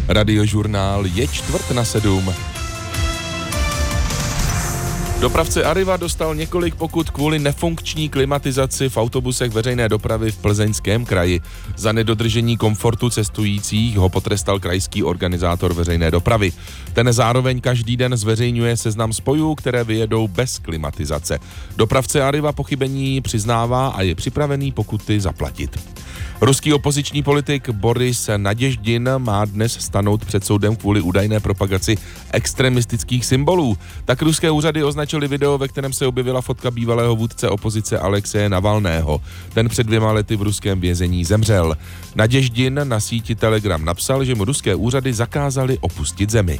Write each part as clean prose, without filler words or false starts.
Radiožurnál je 6:45. Dopravce Arriva dostal několik pokut kvůli nefunkční klimatizaci v autobusech veřejné dopravy v Plzeňském kraji. Za nedodržení komfortu cestujících ho potrestal krajský organizátor veřejné dopravy. Ten zároveň každý den zveřejňuje seznam spojů, které vyjedou bez klimatizace. Dopravce Arriva pochybení přiznává a je připravený pokuty zaplatit. Ruský opoziční politik Boris Naděždin má dnes stanout před soudem kvůli údajné propagaci extremistických symbolů. Tak ruské úřady označily video, ve kterém se objevila fotka bývalého vůdce opozice Alexeje Navalného. Ten před 2 lety v ruském vězení zemřel. Naděždin na síti Telegram napsal, že mu ruské úřady zakázaly opustit zemi.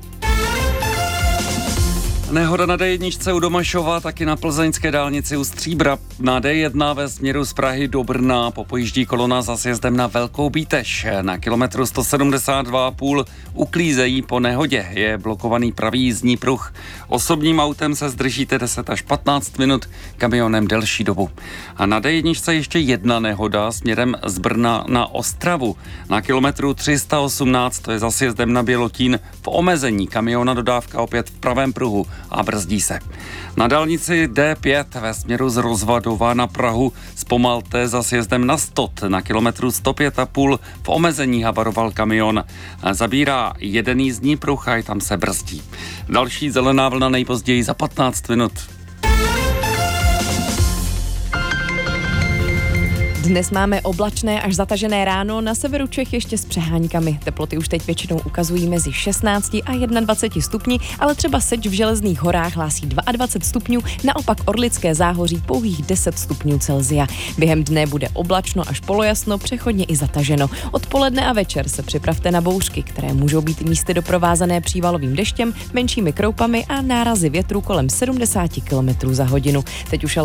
Nehoda na D1 u Domašova, taky na plzeňské dálnici u Stříbra. Na D1 ve směru z Prahy do Brna popojíždí kolona za sjezdem na Velkou Bíteš. Na kilometru 172,5 uklízejí po nehodě. Je blokovaný pravý jízdní pruh. Osobním autem se zdržíte 10 až 15 minut, kamionem delší dobu. A na D1 ještě jedna nehoda směrem z Brna na Ostravu. Na kilometru 318, to je za sjezdem na Bělotín, v omezení kamiona dodávka opět v pravém pruhu a brzdí se. Na dálnici D5 ve směru z Rozvadova na Prahu zpomalte za sjezdem na Stot. Na kilometru 105,5 v omezení havaroval kamion. Zabírá jeden jízdní pruh a tam se brzdí. Další zelená vlna nejpozději za 15 minut. Dnes máme oblačné až zatažené ráno, na severu Čech ještě s přeháňkami. Teploty už teď většinou ukazují mezi 16 a 21 stupni, ale třeba Seč v Železných horách hlásí 22 stupňů, naopak Orlické záhoří pouhých 10 stupňů Celsia. Během dne bude oblačno až polojasno, přechodně i zataženo. Odpoledne a večer se připravte na bouřky, které můžou být místy doprovázané přívalovým deštěm, menšími kroupami a nárazy větru kolem 70 km za hodinu. Teď už ale